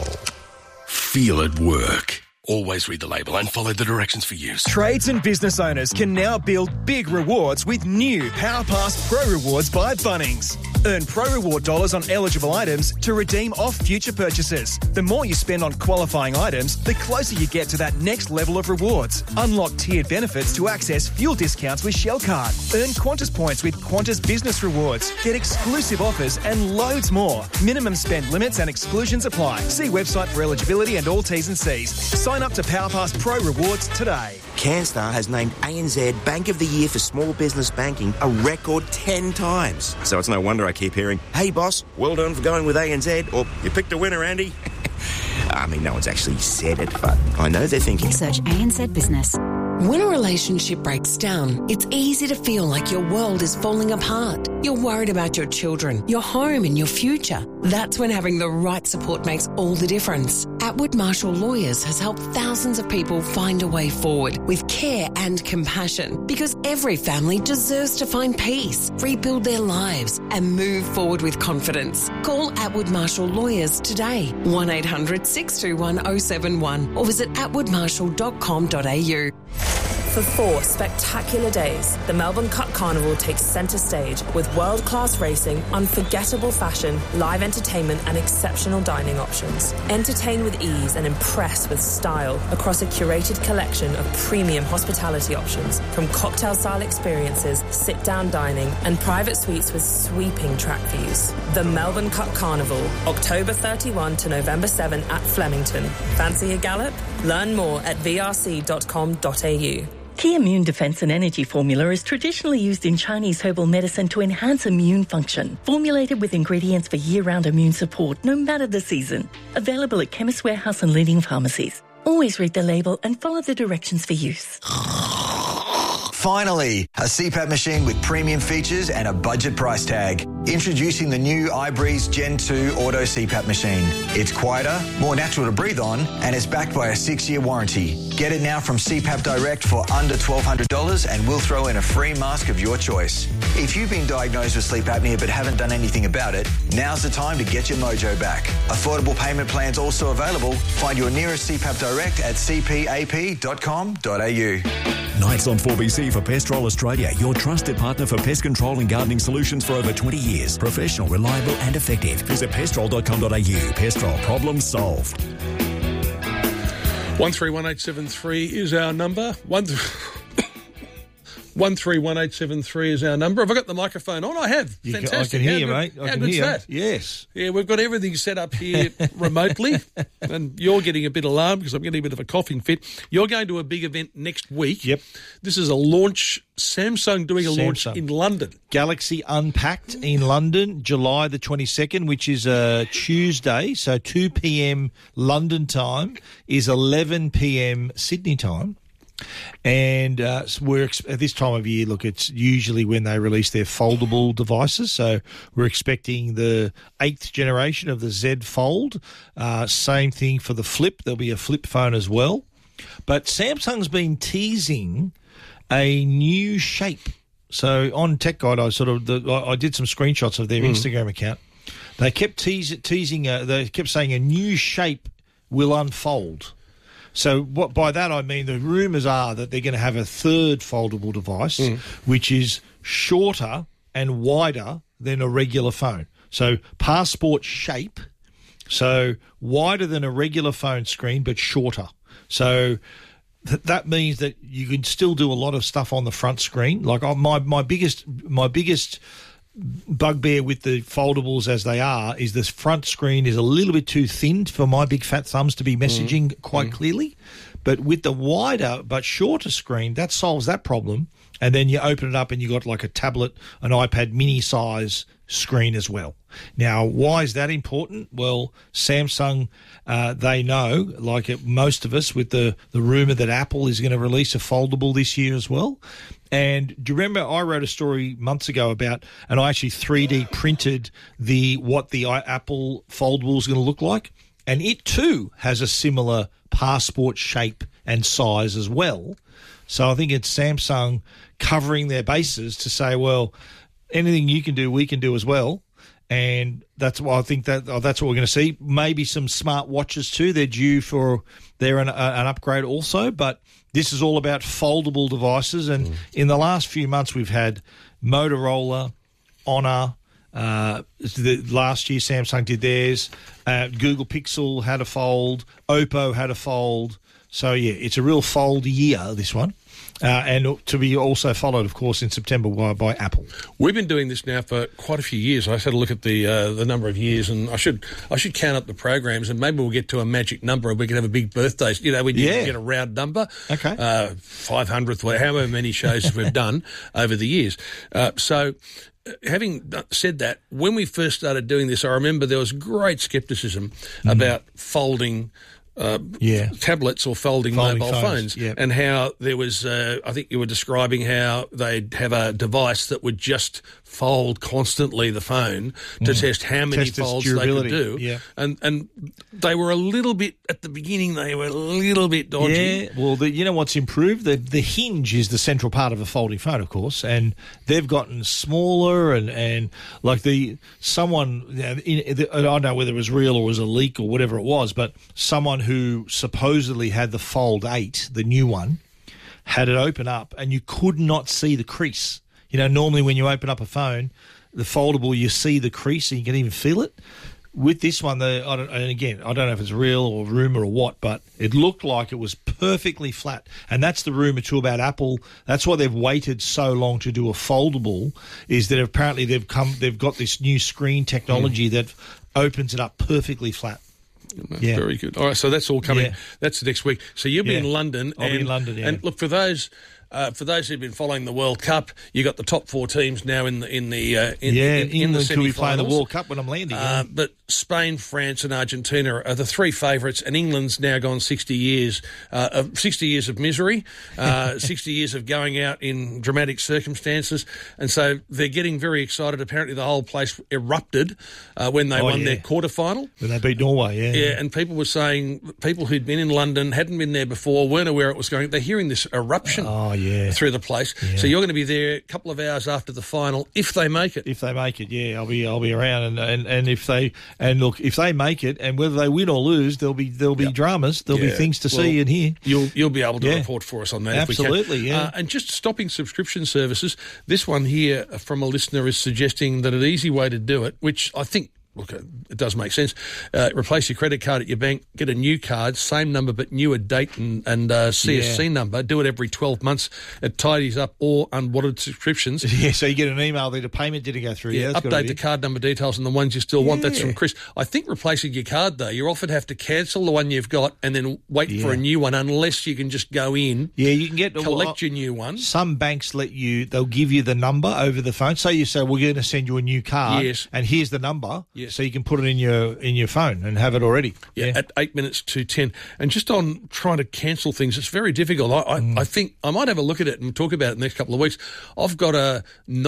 [SPEAKER 18] Feel it work. Always read the label and follow the directions for use.
[SPEAKER 19] Trades and business owners can now build big rewards with new PowerPass Pro Rewards by Bunnings. Earn Pro Reward dollars on eligible items to redeem off future purchases. The more you spend on qualifying items, the closer you get to that next level of rewards. Unlock tiered benefits to access fuel discounts with Shell Card. Earn Qantas points with Qantas Business Rewards. Get exclusive offers and loads more. Minimum spend limits and exclusions apply. See website for eligibility and all T's and C's. Sign up to PowerPass Pro Rewards today.
[SPEAKER 8] CanStar has named ANZ Bank of the Year for Small Business Banking a record 10 times. So it's no wonder I keep hearing, hey boss, well done for going with ANZ, or you picked a winner, Andy. I mean, no one's actually said it, but I know they're thinking.
[SPEAKER 9] Search ANZ Business.
[SPEAKER 14] When a relationship breaks down, it's easy to feel like your world is falling apart. You're worried about your children, your home and your future. That's when having the right support makes all the difference. Atwood Marshall Lawyers has helped thousands of people find a way forward with care and compassion, because every family deserves to find peace, rebuild their lives and move forward with confidence. Call Atwood Marshall Lawyers today, 1-800-621-071, or visit atwoodmarshall.com.au.
[SPEAKER 13] For 4 spectacular days, the Melbourne Cup Carnival takes centre stage with world-class racing, unforgettable fashion, live entertainment and exceptional dining options. Entertain with ease and impress with style across a curated collection of premium hospitality options, from cocktail-style experiences, sit-down dining and private suites with sweeping track views. The Melbourne Cup Carnival, October 31 to November 7 at Flemington. Fancy a gallop? Learn more at vrc.com.au.
[SPEAKER 20] Key Immune Defense and Energy Formula is traditionally used in Chinese herbal medicine to enhance immune function. Formulated with ingredients for year-round immune support, no matter the season. Available at Chemist Warehouse and leading pharmacies. Always read the label and follow the directions for use.
[SPEAKER 21] Finally, a CPAP machine with premium features and a budget price tag. Introducing the new iBreeze Gen 2 Auto CPAP machine. It's quieter, more natural to breathe on, and it's backed by a 6-year warranty. Get it now from CPAP Direct for under $1,200 and we'll throw in a free mask of your choice. If you've been diagnosed with sleep apnea but haven't done anything about it, now's the time to get your mojo back. Affordable payment plans also available. Find your nearest CPAP Direct at cpap.com.au.
[SPEAKER 2] Nights on 4BC for Pestrol Australia, your trusted partner for pest control and gardening solutions for over 20 years. Professional, reliable and effective. Visit pestrol.com.au. Pestrol, problem solved.
[SPEAKER 3] 131873 is our number. 131873 is our number. Have I got the microphone on? I have. Fantastic.
[SPEAKER 4] I can hear you, mate.
[SPEAKER 3] How good's that?
[SPEAKER 4] Yes.
[SPEAKER 3] Yeah, we've got everything set up here remotely, and you're getting a bit alarmed because I'm getting a bit of a coughing fit. You're going to a big event next week.
[SPEAKER 4] Yep.
[SPEAKER 3] This is a launch. Samsung doing a launch in London.
[SPEAKER 4] Galaxy Unpacked in London, July the 22nd, which is a Tuesday. So 2 p.m. London time is 11 p.m. Sydney time. And we're at this time of year, look, it's usually when they release their foldable devices. So we're expecting the 8th generation of the Z Fold. Same thing for the Flip. There'll be a Flip phone as well. But Samsung's been teasing a new shape. So on Tech Guide, I did some screenshots of their Instagram account. They kept teasing. They kept saying a new shape will unfold. So by that I mean the rumours are that they're going to have a third foldable device, which is shorter and wider than a regular phone. So passport shape, so wider than a regular phone screen but shorter. So that means that you can still do a lot of stuff on the front screen. Like my biggest bugbear with the foldables as they are is this front screen is a little bit too thin for my big fat thumbs to be messaging quite clearly. But with the wider but shorter screen, that solves that problem. And then you open it up and you got like a tablet, an iPad mini size screen as well. Now, why is that important? Well, Samsung, they know, like most of us, with the rumour that Apple is going to release a foldable this year as well. And do you remember I wrote a story months ago about, and I actually 3D printed what the Apple foldable is going to look like? And it too has a similar passport shape and size as well. So I think it's Samsung covering their bases to say, well, anything you can do, we can do as well. And that's why I think that's what we're going to see. Maybe some smart watches too. They're due for an upgrade also. But this is all about foldable devices. And in the last few months, we've had Motorola, Honor. Last year, Samsung did theirs. Google Pixel had a fold. Oppo had a fold. So, yeah, it's a real fold year, this one. And to be also followed, of course, in September by Apple.
[SPEAKER 3] We've been doing this now for quite a few years. I had a look at the number of years, and I should count up the programs, and maybe we'll get to a magic number, and we can have a big birthday. You know, we get a round number.
[SPEAKER 4] Okay.
[SPEAKER 3] 500th, however many shows we've done over the years. So, having said that, when we first started doing this, I remember there was great scepticism about folding tablets or folding mobile phones, and how there was, I think you were describing how they'd have a device that would just fold constantly the phone to test how many folds they could do.
[SPEAKER 4] Yeah.
[SPEAKER 3] And they were a little bit, at the beginning, they were a little bit dodgy.
[SPEAKER 4] Yeah, well, you know what's improved? The hinge is the central part of a folding phone, of course, and they've gotten smaller and like I don't know whether it was real or was a leak or whatever it was, but someone who supposedly had the Fold 8, the new one, had it open up and you could not see the crease. You know, normally when you open up a phone, the foldable, you see the crease and you can even feel it. With this one, I don't know if it's real or rumour or what, but it looked like it was perfectly flat. And that's the rumour too about Apple. That's why they've waited so long to do a foldable, is that apparently they've got this new screen technology that opens it up perfectly flat.
[SPEAKER 3] Yeah. Very good. All right, so that's all coming. Yeah. That's next week. So you'll be in London.
[SPEAKER 4] I'll be in London,
[SPEAKER 3] And look, for those for those who've been following the World Cup, you got the top 4 teams now in the
[SPEAKER 4] England
[SPEAKER 3] the
[SPEAKER 4] could be playing the
[SPEAKER 3] semi-finals.
[SPEAKER 4] World Cup when I'm landing.
[SPEAKER 3] But Spain, France, and Argentina are the 3 favourites, and England's now gone 60 years of misery, 60 years of going out in dramatic circumstances, and so they're getting very excited. Apparently, the whole place erupted when they won their quarter-final.
[SPEAKER 4] When they beat Norway,
[SPEAKER 3] Yeah, and people were saying, people who'd been in London, hadn't been there before, weren't aware it was going. They're hearing this eruption through the place.
[SPEAKER 4] Yeah.
[SPEAKER 3] So you're going to be there a couple of hours after the final, if they make it.
[SPEAKER 4] If they make it, yeah, I'll be around, and if they make it, and whether they win or lose, there'll be dramas, there'll be things to see and hear.
[SPEAKER 3] You'll be able to report for us on that.
[SPEAKER 4] Absolutely,
[SPEAKER 3] if we can. And just stopping subscription services. This one here from a listener is suggesting that an easy way to do it, which I think, look, it does make sense. Replace your credit card at your bank, get a new card, same number but newer date and CSC number. Do it every 12 months. It tidies up all unwanted subscriptions.
[SPEAKER 4] Yeah, so you get an email that a payment didn't go through.
[SPEAKER 3] Yeah, update the card number details and the ones you still want. That's from Chris. I think replacing your card, though, you often have to cancel the one you've got and then wait for a new one, unless you can just go in.
[SPEAKER 4] Yeah, you can
[SPEAKER 3] collect your new one.
[SPEAKER 4] Some banks they'll give you the number over the phone. So you say, we're going to send you a new card.
[SPEAKER 3] Yes.
[SPEAKER 4] And here's the number.
[SPEAKER 3] Yes.
[SPEAKER 4] So you can put it in your phone and have it already.
[SPEAKER 3] Yeah, at 8 minutes to 10. And just on trying to cancel things, it's very difficult. I think I might have a look at it and talk about it in the next couple of weeks. I've got a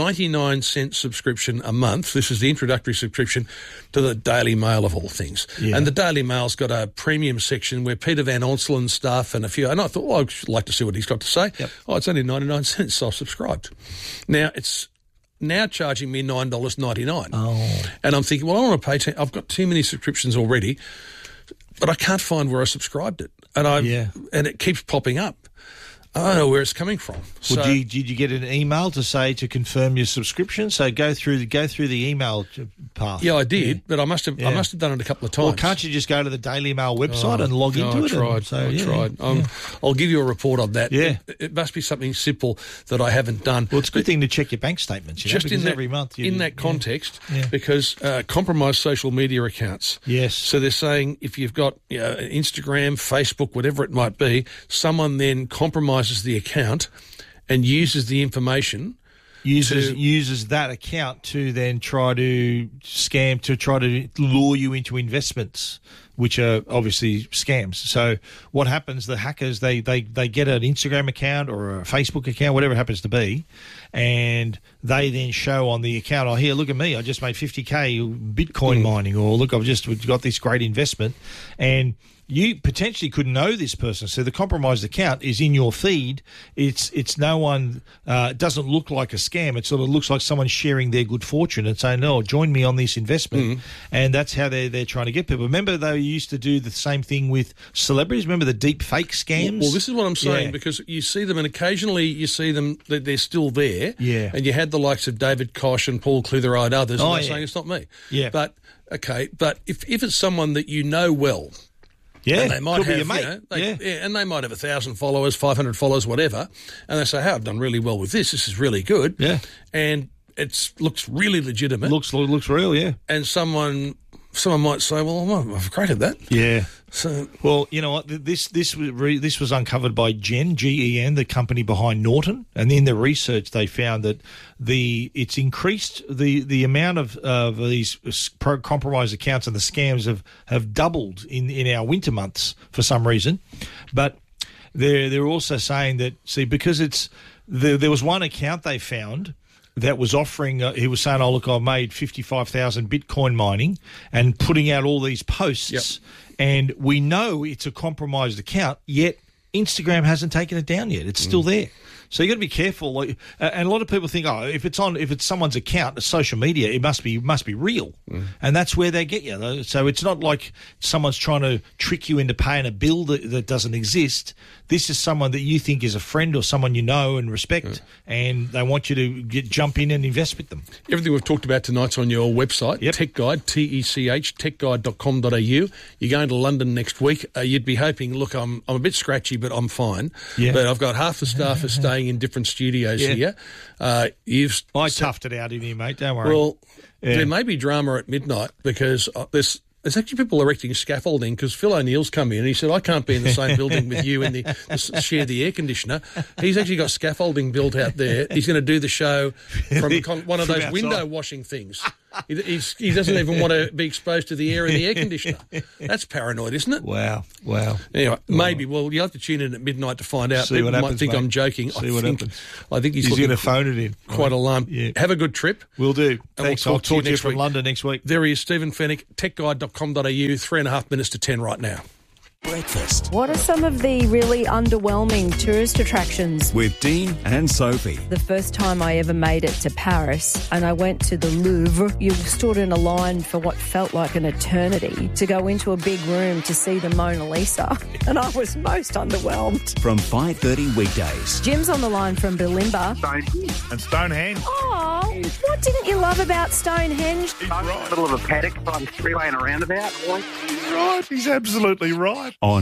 [SPEAKER 3] 99-cent subscription a month. This is the introductory subscription to the Daily Mail, of all things. Yeah. And the Daily Mail's got a premium section where Peter Van Onselen stuff and a few. And I thought, I'd like to see what he's got to say. Yep. It's only 99 cents, so I subscribed. Now, it's now charging me $9.99. And I'm thinking, well, I want to pay I've got too many subscriptions already, but I can't find where I subscribed it. And it keeps popping up. I don't know where it's coming from.
[SPEAKER 4] Well, did you get an email to confirm your subscription? So go through the email path.
[SPEAKER 3] Yeah, I did, but I must have done it a couple of times.
[SPEAKER 4] Well, can't you just go to the Daily Mail website and log into it?
[SPEAKER 3] I tried. I'll give you a report on that.
[SPEAKER 4] Yeah.
[SPEAKER 3] It must be something simple that I haven't done.
[SPEAKER 4] Well, it's a good thing to check your bank statements.
[SPEAKER 3] Just in that,
[SPEAKER 4] every month.
[SPEAKER 3] In that context, because compromised social media accounts.
[SPEAKER 4] Yes.
[SPEAKER 3] So they're saying if you've got Instagram, Facebook, whatever it might be, someone then compromises the account and uses the information.
[SPEAKER 4] Uses that account to then try to scam, to try to lure you into investments, which are obviously scams. So what happens, the hackers, they get an Instagram account or a Facebook account, whatever it happens to be, and they then show on the account, here, look at me, I just made 50K Bitcoin mining, or look, I've just got this great investment, and you potentially could know this person. So the compromised account is in your feed. It's no one, doesn't look like a scam. It sort of looks like someone sharing their good fortune and saying, no, join me on this investment. And that's how they're trying to get people. Remember, they used to do the same thing with celebrities. Remember the deep fake scams?
[SPEAKER 3] Well, this is what I'm saying, because you see them, and occasionally you see them, that they're still there.
[SPEAKER 4] Yeah.
[SPEAKER 3] And you had the likes of David Koch and Paul Clitheroe, others, and they're saying it's not me.
[SPEAKER 4] Yeah.
[SPEAKER 3] But if it's someone that you know well, and they might have, and they might have 1,000 followers, 500 followers, whatever, and they say, "Hey, I've done really well with this. This is really good."
[SPEAKER 4] Yeah,
[SPEAKER 3] and it looks really legitimate.
[SPEAKER 4] Looks real, yeah.
[SPEAKER 3] And someone might say, "Well, I've created that."
[SPEAKER 4] Yeah.
[SPEAKER 3] So,
[SPEAKER 4] well, you know what? This was uncovered by Gen, GEN, the company behind Norton, and in the research they found that it's increased the amount of these compromised accounts and the scams have doubled in our winter months for some reason, but they're also saying that because there was one account they found that was offering, he was saying, oh, look, I made 55,000 Bitcoin mining and putting out all these posts. And we know it's a compromised account, yet Instagram hasn't taken it down yet. It's still there. So you got to be careful. And a lot of people think, if it's someone's account, it's social media, it must be real. And that's where they get you. So it's not like someone's trying to trick you into paying a bill that doesn't exist. This is someone that you think is a friend or someone you know and respect, and they want you to jump in and invest with them.
[SPEAKER 3] Everything we've talked about tonight's on your website, Tech Guide, techguide.com.au. You're going to London next week. You'd be hoping, look, I'm a bit scratchy, but I'm fine. Yeah. But I've got half the staff are staying in different studios here. I toughed
[SPEAKER 4] it out in here, mate. Don't worry.
[SPEAKER 3] Well, there may be drama at midnight because there's actually people erecting scaffolding because Phil O'Neill's come in and he said, I can't be in the same building with you and share the air conditioner. He's actually got scaffolding built out there. He's going to do the show from one of those window washing things. He doesn't even want to be exposed to the air in the air conditioner. That's paranoid, isn't it?
[SPEAKER 4] Wow.
[SPEAKER 3] Anyway, maybe. Well, you'll have to tune in at midnight to find out.
[SPEAKER 4] See what happens,
[SPEAKER 3] might think
[SPEAKER 4] mate.
[SPEAKER 3] I'm joking. I think he's
[SPEAKER 4] going to phone it in.
[SPEAKER 3] Quite alarmed. Yeah. Have a good trip.
[SPEAKER 4] Will do.
[SPEAKER 3] And
[SPEAKER 4] Thanks.
[SPEAKER 3] We'll
[SPEAKER 4] I'll talk to you from London next week.
[SPEAKER 3] There he is, Stephen Fennick, techguide.com.au, 3.5 minutes to 10 right now.
[SPEAKER 2] Breakfast
[SPEAKER 1] What are some of the really underwhelming tourist attractions?
[SPEAKER 2] with Dean and Sophie.
[SPEAKER 1] The first time I ever made it to Paris and I went to the Louvre, you stood in a line for what felt like an eternity to go into a big room to see the Mona Lisa, and I was most underwhelmed.
[SPEAKER 2] From 5:30 weekdays.
[SPEAKER 1] Jim's on the line from Bulimba.
[SPEAKER 4] And Stonehenge.
[SPEAKER 1] Oh, what didn't you love about Stonehenge?
[SPEAKER 22] In the middle of a paddock by the freeway and a roundabout.
[SPEAKER 4] He's right. He's absolutely right.
[SPEAKER 2] On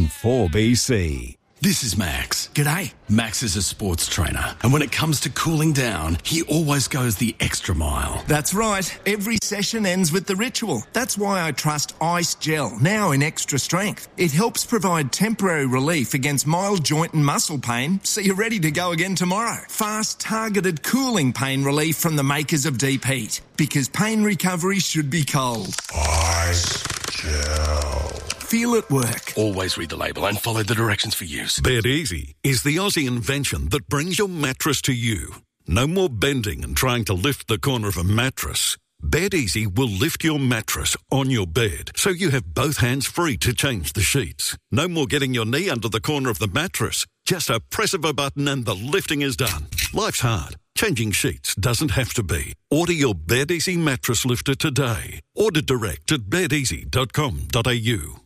[SPEAKER 2] 4BC.
[SPEAKER 18] This is Max. G'day. Max is a sports trainer, and when it comes to cooling down, he always goes the extra mile.
[SPEAKER 23] That's right. Every session ends with the ritual. That's why I trust Ice Gel, now in extra strength. It helps provide temporary relief against mild joint and muscle pain, so you're ready to go again tomorrow. Fast, targeted cooling pain relief from the makers of Deep Heat, because pain recovery should be cold.
[SPEAKER 18] Ice Gel.
[SPEAKER 23] Feel it work.
[SPEAKER 18] Always read the label and follow the directions for use.
[SPEAKER 24] Bed Easy is the Aussie invention that brings your mattress to you. No more bending and trying to lift the corner of a mattress. Bed Easy will lift your mattress on your bed so you have both hands free to change the sheets. No more getting your knee under the corner of the mattress. Just a press of a button and the lifting is done. Life's hard. Changing sheets doesn't have to be. Order your Bed Easy mattress lifter today. Order direct at bedeasy.com.au.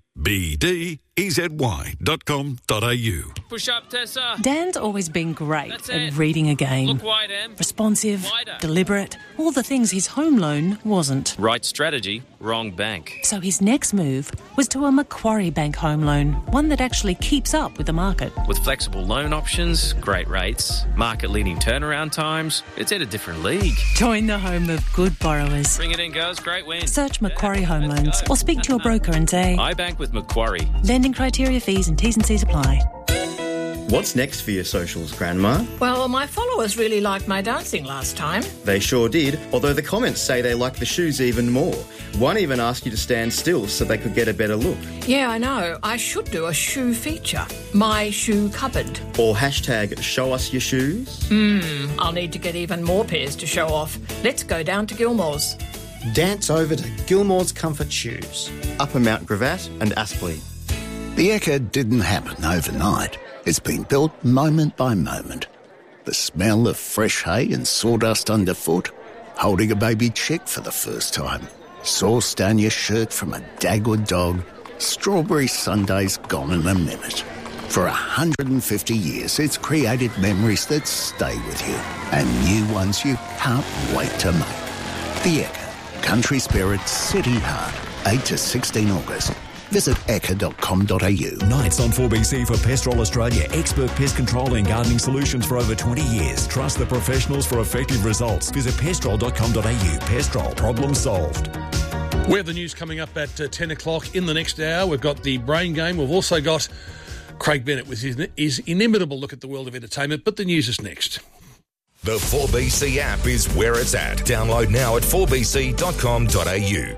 [SPEAKER 24] BDEZY.com.au.
[SPEAKER 25] Push up, Tessa.
[SPEAKER 26] Dan's always been great
[SPEAKER 25] That's
[SPEAKER 26] at
[SPEAKER 25] it.
[SPEAKER 26] reading a game.
[SPEAKER 25] Look wide, Em.
[SPEAKER 26] Responsive,
[SPEAKER 25] Wider.
[SPEAKER 26] deliberate, all the things his home loan wasn't.
[SPEAKER 25] Right strategy, wrong bank.
[SPEAKER 26] So his next move was to a Macquarie Bank home loan, one that actually keeps up with the market.
[SPEAKER 25] With flexible loan options, great rates, market-leading turnaround times, it's at a different league.
[SPEAKER 26] Join the home of good borrowers.
[SPEAKER 25] Bring it in, girls. Great win.
[SPEAKER 26] Search Macquarie Home Loans or speak to your broker and say,
[SPEAKER 25] I bank with Macquarie.
[SPEAKER 26] lending criteria, fees and T's and C's apply.
[SPEAKER 27] What's next for your socials, Grandma?
[SPEAKER 28] Well, my followers really liked my dancing last time.
[SPEAKER 27] They sure did, although the comments say they like the shoes even more. One even asked you to stand still so they could get a better look.
[SPEAKER 28] Yeah, I know. I should do a shoe feature. My shoe cupboard.
[SPEAKER 27] Or hashtag show us your shoes.
[SPEAKER 28] I'll need to get even more pairs to show off. Let's go down to Gilmore's.
[SPEAKER 29] Dance over to Gilmore's Comfort Shoes.
[SPEAKER 27] Upper Mount Gravatt and Aspley.
[SPEAKER 30] The Ekka didn't happen overnight. It's been built moment by moment. The smell of fresh hay and sawdust underfoot, holding a baby chick for the first time, sauce down your shirt from a Dagwood dog, strawberry sundaes gone in a minute. For 150 years, it's created memories that stay with you and new ones you can't wait to make. The Ekka, Country Spirit, City Heart, 8 to 16 August. Visit ekka.com.au.
[SPEAKER 2] Nights on 4BC for Pestrol Australia. Expert pest control and gardening solutions for over 20 years. Trust the professionals for effective results. Visit pestrol.com.au. Pestrol, problem solved.
[SPEAKER 3] We have the news coming up at 10 o'clock in the next hour. We've got the Brain Game. We've also got Craig Bennett with his inimitable look at the world of entertainment. But the news is next.
[SPEAKER 31] The 4BC app is where it's at. Download now at 4bc.com.au.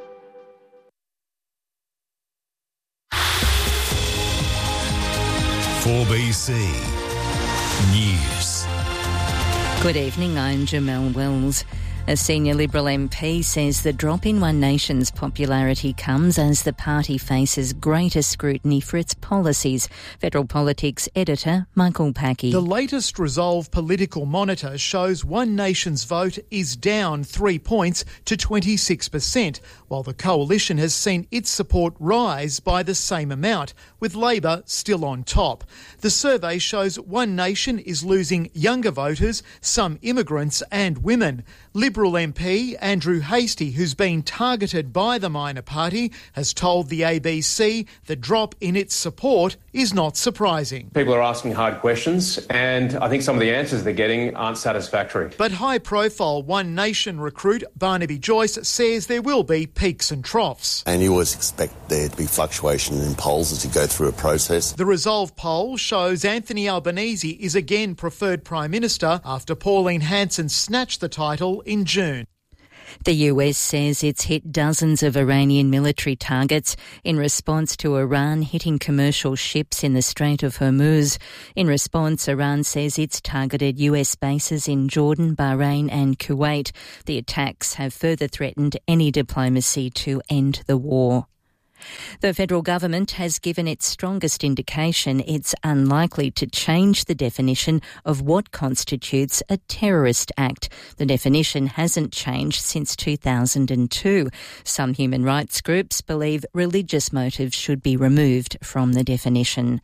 [SPEAKER 2] BC News.
[SPEAKER 32] Good evening, I'm Jamelle Wells. A senior Liberal MP says the drop in One Nation's popularity comes as the party faces greater scrutiny for its policies. Federal Politics editor Michael Packey.
[SPEAKER 33] The latest Resolve Political Monitor shows One Nation's vote is down 3 points to 26%, while the Coalition has seen its support rise by the same amount, with Labor still on top. The survey shows One Nation is losing younger voters, some immigrants and women. Liberal MP Andrew Hastie, who's been targeted by the minor party, has told the ABC the drop in its support is not surprising.
[SPEAKER 5] People are asking hard questions, and I think some of the answers they're getting aren't satisfactory.
[SPEAKER 33] But high-profile One Nation recruit Barnaby Joyce says there will be peaks and troughs.
[SPEAKER 6] And you always expect there to be fluctuation in polls as you go through a process.
[SPEAKER 33] The Resolve poll shows Anthony Albanese is again preferred Prime Minister after Pauline Hanson snatched the title in June.
[SPEAKER 32] The US says it's hit dozens of Iranian military targets in response to Iran hitting commercial ships in the Strait of Hormuz. In response, Iran says it's targeted US bases in Jordan, Bahrain and Kuwait. The attacks have further threatened any diplomacy to end the war. The federal government has given its strongest indication it's unlikely to change the definition of what constitutes a terrorist act. The definition hasn't changed since 2002. Some human rights groups believe religious motives should be removed from the definition.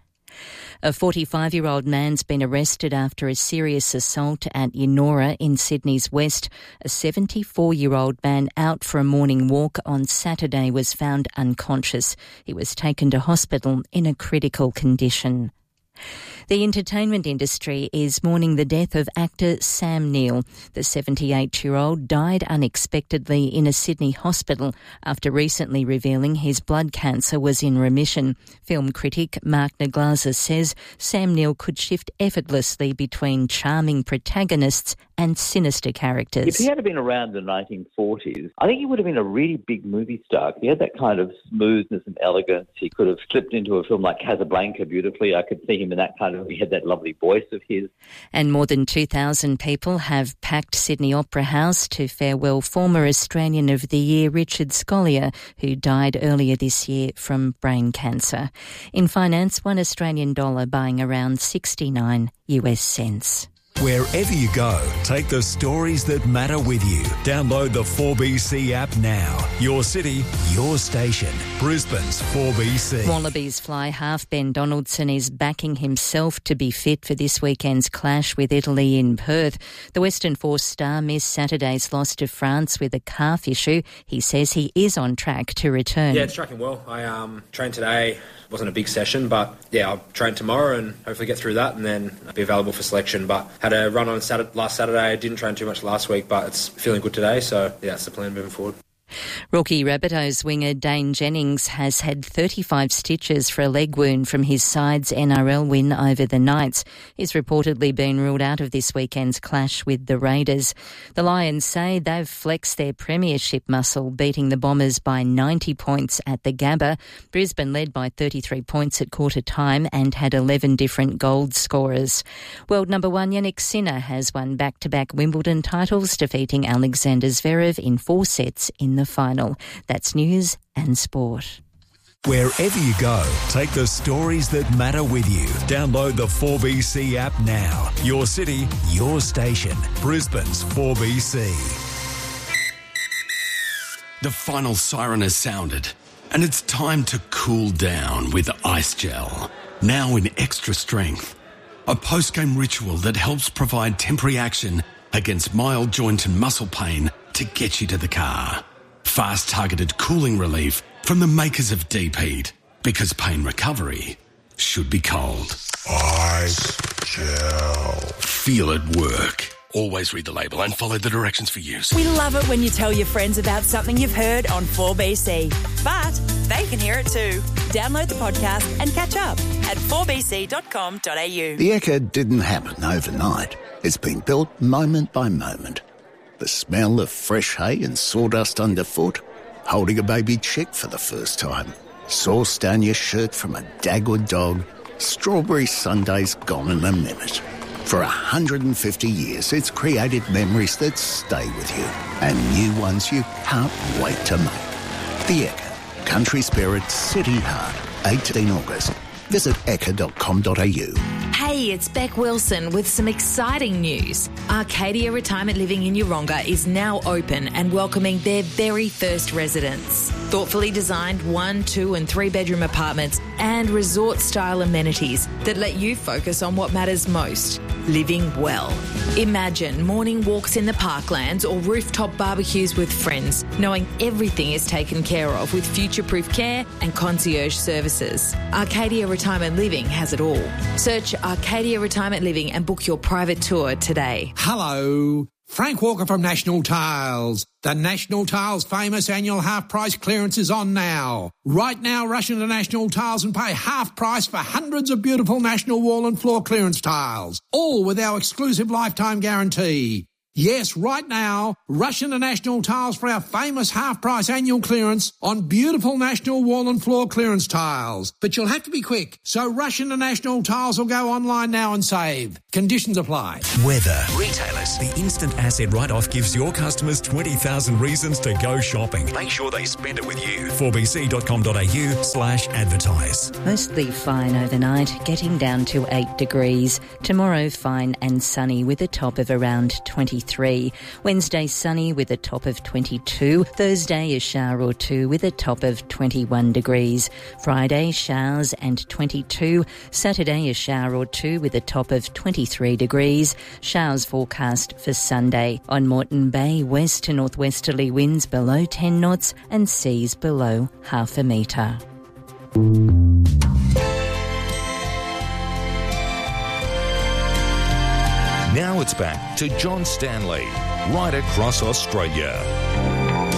[SPEAKER 32] A 45-year-old man's been arrested after a serious assault at Yennora in Sydney's west. A 74-year-old man out for a morning walk on Saturday was found unconscious. He was taken to hospital in a critical condition. The entertainment industry is mourning the death of actor Sam Neill. The 78-year-old died unexpectedly in a Sydney hospital after recently revealing his blood cancer was in remission. Film critic Mark Naglaza says Sam Neill could shift effortlessly between charming protagonists and sinister characters.
[SPEAKER 7] If he had been around in the 1940s, I think he would have been a really big movie star. He had that kind of smoothness and elegance. He could have slipped into a film like Casablanca beautifully. I could see him in that kind of, he had that lovely voice of his.
[SPEAKER 32] And more than 2,000 people have packed Sydney Opera House to farewell former Australian of the Year Richard Scolyer, who died earlier this year from brain cancer. In finance, $1 Australian buying around 69 US cents.
[SPEAKER 2] Wherever you go, take the stories that matter with you. Download the 4BC app now. Your city, your station. Brisbane's 4BC.
[SPEAKER 32] Wallabies fly half Ben Donaldson is backing himself to be fit for this weekend's clash with Italy in Perth. The Western Force star missed Saturday's loss to France with a calf issue. He says he is on track to return.
[SPEAKER 8] Yeah, it's tracking well. I trained today. Wasn't a big session, but yeah, I'll train tomorrow and hopefully get through that and then I'll be available for selection. But had a run on last Saturday. Didn't train too much last week, but it's feeling good today. So yeah, that's the plan moving forward.
[SPEAKER 32] Rookie Rabbitohs winger Dane Jennings has had 35 stitches for a leg wound from his side's NRL win over the Knights. He's reportedly been ruled out of this weekend's clash with the Raiders. The Lions say they've flexed their premiership muscle, beating the Bombers by 90 points at the Gabba. Brisbane led by 33 points at quarter time and had 11 different goal scorers. World number one Jannik Sinner has won back-to-back Wimbledon titles, defeating Alexander Zverev in 4 sets in the final. That's news and sport.
[SPEAKER 2] Wherever you go, take the stories that matter with you. Download the 4BC app now. Your city, your station. Brisbane's 4BC.
[SPEAKER 18] The final siren has sounded, and it's time to cool down with Ice Gel. Now in extra strength. A post-game ritual that helps provide temporary action against mild joint and muscle pain to get you to the car. Fast targeted cooling relief from the makers of Deep Heat, because pain recovery should be cold.
[SPEAKER 31] Ice Gel.
[SPEAKER 18] Feel it work. Always read the label and follow the directions for use.
[SPEAKER 9] We love it when you tell your friends about something you've heard on 4BC. But they can hear it too. Download the podcast and catch up at 4bc.com.au.
[SPEAKER 30] The Ekka didn't happen overnight. It's been built moment by moment. The smell of fresh hay and sawdust underfoot, holding a baby chick for the first time, sauce down your shirt from a Dagwood dog, strawberry sundaes gone in a minute. For 150 years, it's created memories that stay with you and new ones you can't wait to make. The Ekka, Country Spirit, City Heart, 18 August. Visit ekka.com.au.
[SPEAKER 9] Hey,
[SPEAKER 1] Hey, it's Beck Wilson with some exciting news. Arcadia Retirement Living in Yeronga is now open and welcoming their very first residents. Thoughtfully designed 1, 2 and 3 bedroom apartments and resort-style amenities that let you focus on what matters most, living well. Imagine morning walks in the parklands or rooftop barbecues with friends, knowing everything is taken care of with future-proof care and concierge services. Arcadia Retirement Living has it all. Search Arcadia Retirement Living and book your private tour today.
[SPEAKER 10] Hello, Frank Walker from National Tiles. The National Tiles famous annual half-price clearance is on now. Right now, rush into National Tiles and pay half price for hundreds of beautiful National Wall and Floor clearance tiles, all with our exclusive lifetime guarantee. Yes, right now, rush into National Tiles for our famous half-price annual clearance on beautiful National Wall and Floor clearance tiles. But you'll have to be quick, so rush into National Tiles or go online now and save. Conditions apply.
[SPEAKER 2] Weather. Retailers. The instant asset write-off gives your customers 20,000 reasons to go shopping. Make sure they spend it with you. 4bc.com.au/advertise.
[SPEAKER 32] Mostly fine overnight, getting down to 8 degrees. Tomorrow, fine and sunny with a top of around 23. Wednesday, sunny with a top of 22. Thursday, a shower or two with a top of 21 degrees. Friday, showers and 22. Saturday, a shower or two with a top of 23 degrees. Showers forecast for Sunday. On Moreton Bay, west to northwesterly winds below 10 knots and seas below half a metre.
[SPEAKER 31] Now it's back to John Stanley, right across Australia.